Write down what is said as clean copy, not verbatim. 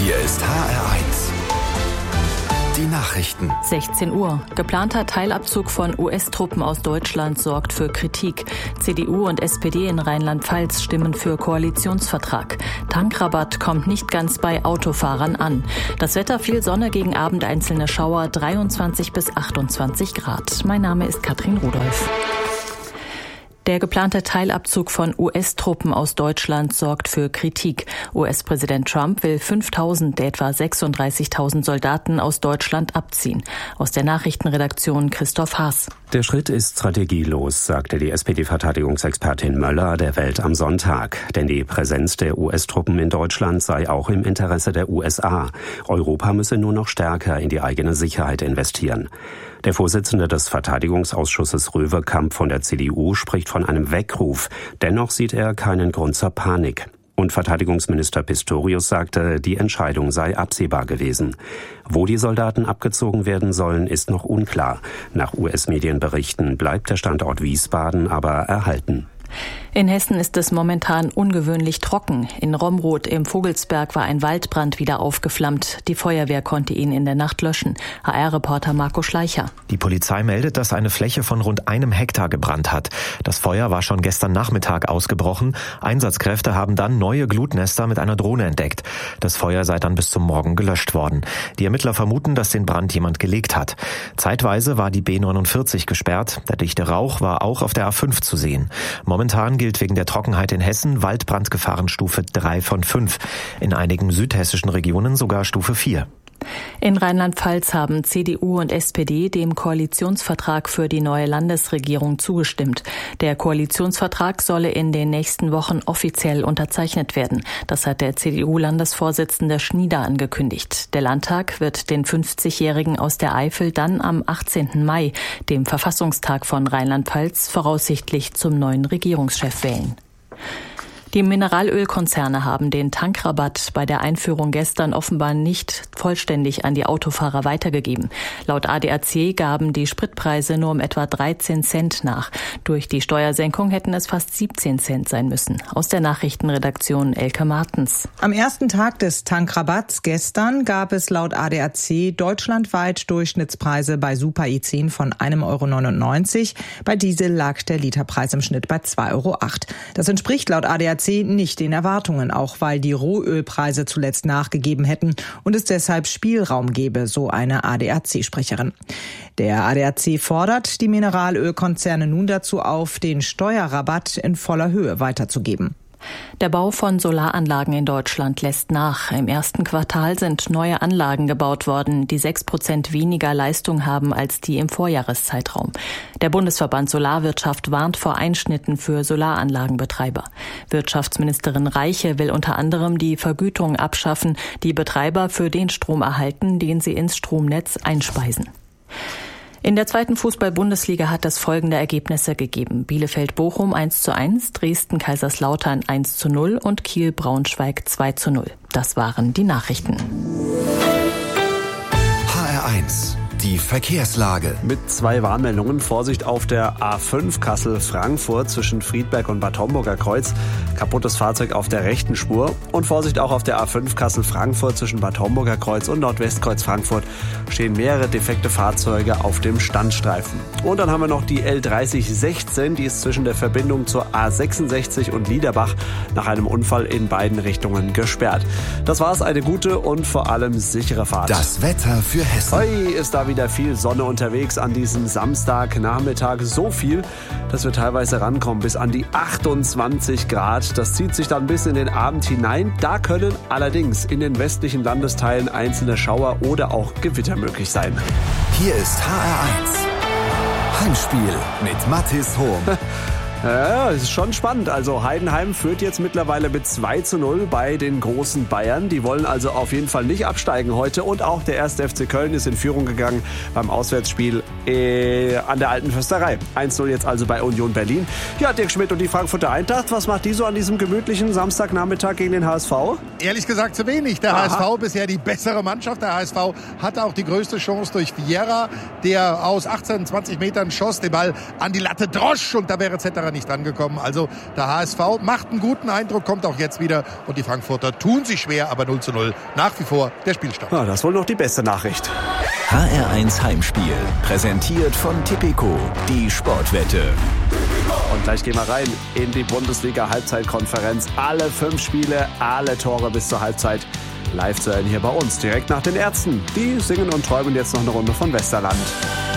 Hier ist HR1. Die Nachrichten. 16 Uhr. Geplanter Teilabzug von US-Truppen aus Deutschland sorgt für Kritik. CDU und SPD in Rheinland-Pfalz stimmen für Koalitionsvertrag. Tankrabatt kommt nicht ganz bei Autofahrern an. Das Wetter: viel Sonne, gegen Abend einzelne Schauer, 23 bis 28 Grad. Mein Name ist Katrin Rudolph. Der geplante Teilabzug von US-Truppen aus Deutschland sorgt für Kritik. US-Präsident Trump will 5.000 der etwa 36.000 Soldaten aus Deutschland abziehen. Aus der Nachrichtenredaktion Christoph Haas. Der Schritt ist strategielos, sagte die SPD-Verteidigungsexpertin Möller der Welt am Sonntag. Denn die Präsenz der US-Truppen in Deutschland sei auch im Interesse der USA. Europa müsse nur noch stärker in die eigene Sicherheit investieren. Der Vorsitzende des Verteidigungsausschusses Röwekamp von der CDU spricht von einem Weckruf. Dennoch sieht er keinen Grund zur Panik. Und Verteidigungsminister Pistorius sagte, die Entscheidung sei absehbar gewesen. Wo die Soldaten abgezogen werden sollen, ist noch unklar. Nach US-Medienberichten bleibt der Standort Wiesbaden aber erhalten. In Hessen ist es momentan ungewöhnlich trocken. In Romroth im Vogelsberg war ein Waldbrand wieder aufgeflammt. Die Feuerwehr konnte ihn in der Nacht löschen. HR-Reporter Marco Schleicher. Die Polizei meldet, dass eine Fläche von rund 1 Hektar gebrannt hat. Das Feuer war schon gestern Nachmittag ausgebrochen. Einsatzkräfte haben dann neue Glutnester mit einer Drohne entdeckt. Das Feuer sei dann bis zum Morgen gelöscht worden. Die Ermittler vermuten, dass den Brand jemand gelegt hat. Zeitweise war die B49 gesperrt. Der dichte Rauch war auch auf der A5 zu sehen. Momentan gilt wegen der Trockenheit in Hessen Waldbrandgefahrenstufe 3 von 5. In einigen südhessischen Regionen sogar Stufe 4. In Rheinland-Pfalz haben CDU und SPD dem Koalitionsvertrag für die neue Landesregierung zugestimmt. Der Koalitionsvertrag solle in den nächsten Wochen offiziell unterzeichnet werden. Das hat der CDU-Landesvorsitzende Schnieder angekündigt. Der Landtag wird den 50-Jährigen aus der Eifel dann am 18. Mai, dem Verfassungstag von Rheinland-Pfalz, voraussichtlich zum neuen Regierungschef wählen. Die Mineralölkonzerne haben den Tankrabatt bei der Einführung gestern offenbar nicht vollständig an die Autofahrer weitergegeben. Laut ADAC gaben die Spritpreise nur um etwa 13 Cent nach. Durch die Steuersenkung hätten es fast 17 Cent sein müssen. Aus der Nachrichtenredaktion Elke Martens. Am ersten Tag des Tankrabatts gestern gab es laut ADAC deutschlandweit Durchschnittspreise bei Super E10 von 1,99 €. Bei Diesel lag der Literpreis im Schnitt bei 2,08 €. Das entspricht laut ADAC nicht den Erwartungen, auch weil die Rohölpreise zuletzt nachgegeben hätten und es deshalb Spielraum gebe, so eine ADAC-Sprecherin. Der ADAC fordert die Mineralölkonzerne nun dazu auf, den Steuerrabatt in voller Höhe weiterzugeben. Der Bau von Solaranlagen in Deutschland lässt nach. Im ersten Quartal sind neue Anlagen gebaut worden, die 6% weniger Leistung haben als die im Vorjahreszeitraum. Der Bundesverband Solarwirtschaft warnt vor Einschnitten für Solaranlagenbetreiber. Wirtschaftsministerin Reiche will unter anderem die Vergütung abschaffen, die Betreiber für den Strom erhalten, den sie ins Stromnetz einspeisen. In der zweiten Fußball-Bundesliga hat es folgende Ergebnisse gegeben: Bielefeld-Bochum 1:1, Dresden-Kaiserslautern 1:0 und Kiel-Braunschweig 2:0. Das waren die Nachrichten. HR1. Die Verkehrslage. Mit 2 Warnmeldungen. Vorsicht auf der A5 Kassel-Frankfurt zwischen Friedberg und Bad Homburger Kreuz. Kaputtes Fahrzeug auf der rechten Spur. Und Vorsicht auch auf der A5 Kassel-Frankfurt zwischen Bad Homburger Kreuz und Nordwestkreuz Frankfurt. Stehen mehrere defekte Fahrzeuge auf dem Standstreifen. Und dann haben wir noch die L3016. Die ist zwischen der Verbindung zur A66 und Liederbach nach einem Unfall in beiden Richtungen gesperrt. Das war's. Eine gute und vor allem sichere Fahrt. Das Wetter für Hessen. Hoi, ist da wieder viel Sonne unterwegs an diesem Samstagnachmittag. So viel, dass wir teilweise rankommen bis an die 28 Grad. Das zieht sich dann bis in den Abend hinein. Da können allerdings in den westlichen Landesteilen einzelne Schauer oder auch Gewitter möglich sein. Hier ist HR1. Heimspiel mit Mathis Hohm. Ja, es ist schon spannend. Also Heidenheim führt jetzt mittlerweile mit 2:0 bei den großen Bayern. Die wollen also auf jeden Fall nicht absteigen heute. Und auch der 1. FC Köln ist in Führung gegangen beim Auswärtsspiel an der Alten Försterei. 1-0 jetzt also bei Union Berlin. Ja, Dirk Schmidt und die Frankfurter Eintracht, was macht die so an diesem gemütlichen Samstagnachmittag gegen den HSV? Ehrlich gesagt zu wenig. Der HSV bisher die bessere Mannschaft. Der HSV hatte auch die größte Chance durch Vieira, der aus 18, 20 Metern schoss, den Ball an die Latte drosch und da wäre Zetterer nicht angekommen. Also der HSV macht einen guten Eindruck, kommt auch jetzt wieder und die Frankfurter tun sich schwer, aber 0:0 nach wie vor der Spielstand. Ja, das ist wohl noch die beste Nachricht. HR1 Heimspiel, präsentiert von Tipico, die Sportwette. Und gleich gehen wir rein in die Bundesliga-Halbzeitkonferenz. Alle 5 Spiele, alle Tore bis zur Halbzeit. Live zu hören hier bei uns, direkt nach den Ärzten. Die singen und träumen jetzt noch eine Runde von Westerland.